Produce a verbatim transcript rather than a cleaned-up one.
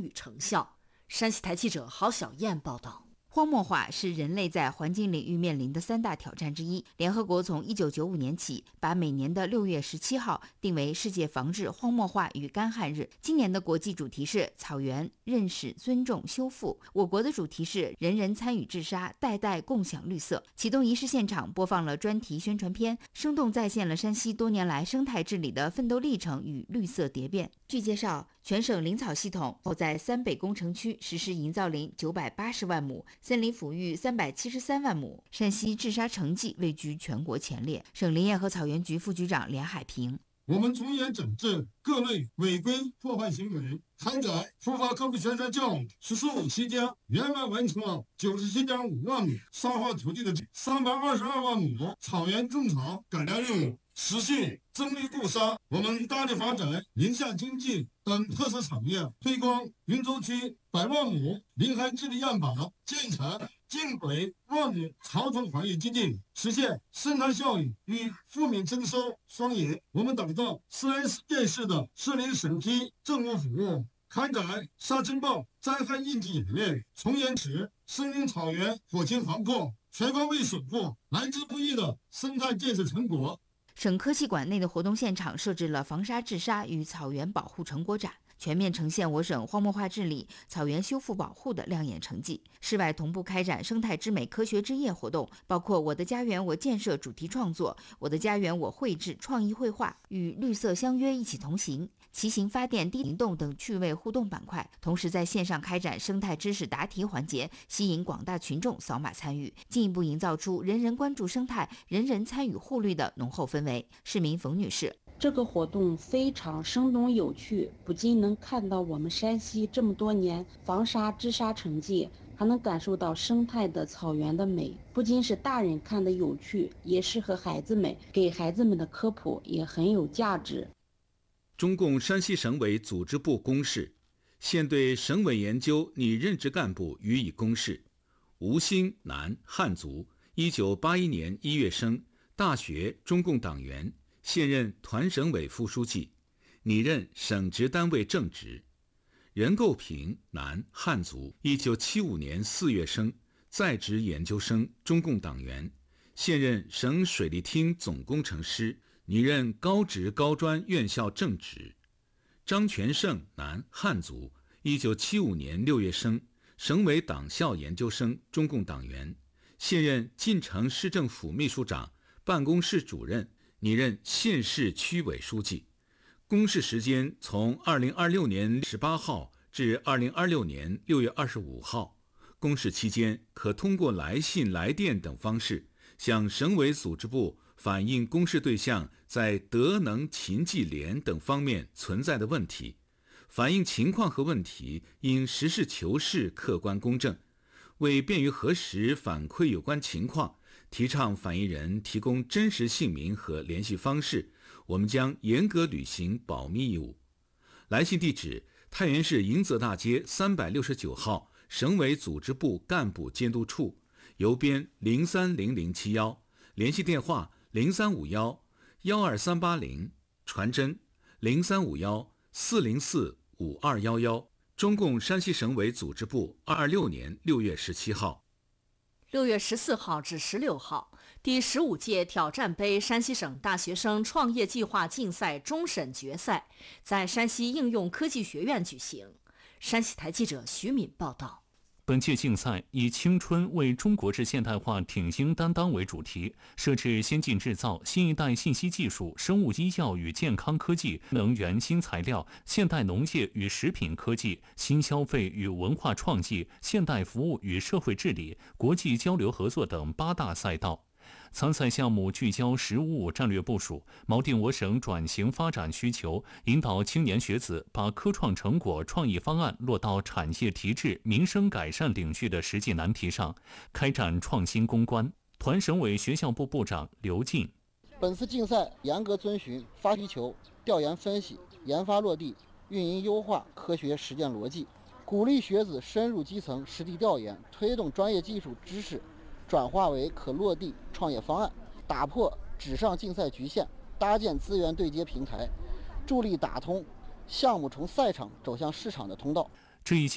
予成效。山西台记者郝小燕报道。 荒漠化是人类在环境领域面临的三大挑战之一。联合国从一九九五年起，把每年的六月十七号定为世界防治荒漠化与干旱日。今年的国际主题是草原认识、尊重、修复。我国的主题是人人参与治沙，代代共享绿色。启动仪式现场播放了专题宣传片，生动再现了山西多年来生态治理的奋斗历程与绿色蝶变。据介绍，全省林草系统后在三北工程区实施营造林九百八十万亩，森林抚育三百七十三万亩，山西治沙成绩位居全国前列。省林业和草原局副局长连海平： 我们着眼整治各类违规破坏行为，开展普法科普宣传教育。“十四五”期间，圆满完成了九十七点五万亩沙化土地的三百二十二万亩草原种草改良任务，持续增绿固沙。我们大力发展林下经济等特色产业，推广云州区百万亩林海治理样板，建成近百万亩草种行业基地，实现生态效益与富民增收双赢。我们打造四 S 店式的市林审批政务服务，开展沙尘暴灾害应急演练，从严持森林草原火情防控，全方位守护来之不易的生态建设成果。 省科技馆内的活动现场设置了防沙治沙与草原保护成果展，全面呈现我省荒漠化治理、草原修复保护的亮眼成绩。室外同步开展生态之美科学之夜活动，包括我的家园我建设主题创作、我的家园我绘制创意绘画与绿色相约一起同行、骑行发电低灵动等趣味互动板块。同时在线上开展生态知识答题环节，吸引广大群众扫码参与，进一步营造出人人关注生态、人人参与护绿的浓厚氛围。市民冯女士： 这个活动非常生动有趣，不仅能看到我们山西这么多年防沙治沙成绩，还能感受到生态的草原的美。不仅是大人看的有趣，也适合孩子们，给孩子们的科普也很有价值。 中共山西省委组织部公示，现对省委研究拟任职干部予以公示。吴兴，男，汉族，一九八一年一月生，大学，中共党员，现任团省委副书记，拟任省直单位正职。任构平，男，汉族，一九七五年四月生，在职研究生，中共党员，现任省水利厅总工程师，拟任高职高专院校正职。张全胜，男，汉族，一九七五年六月生，省委党校研究生，中共党员，现任晋城市政府秘书长、办公室主任，拟任县市区委书记。公示时间从二零二六年十八号至二零二六年六月二十五号。公示期间可通过来信、来电等方式向省委组织部反映公示对象在德能、勤、纪、廉等方面存在的问题，反映情况和问题应实事求是、客观公正。为便于核实反馈有关情况，提倡反映人提供真实姓名和联系方式，我们将严格履行保密义务。来信地址：太原市迎泽大街三百六十九号省委组织部干部监督处，邮编零三零零七幺，联系电话零三五幺幺二三八零，传真零三五幺四零四五二幺幺。中共山西省委组织部，二二六年六月十七号。 六月十四号至十六号，第十五届挑战杯山西省大学生创业计划竞赛终审决赛在山西应用科技学院举行。山西台记者徐敏报道。 本届竞赛以青春为中国式现代化挺心担当为主题，设置先进制造、新一代信息技术、生物医药与健康科技、能源新材料、现代农业与食品科技、新消费与文化创意、现代服务与社会治理、国际交流合作等八大赛道。参赛项目聚焦“十五五”战略部署，锚定我省转型发展需求，引导青年学子把科创成果、创意方案落到产业提质、民生改善领域的实际难题上，开展创新攻关。团省委学校部部长刘进： 本次竞赛严格遵循发需求、调研分析、研发落地、运营优化科学实践逻辑，鼓励学子深入基层实地调研，推动专业技术知识转化为可落地创业方案，打破纸上竞赛局限，搭建资源对接平台，助力打通项目从赛场走向市场的通道。 这一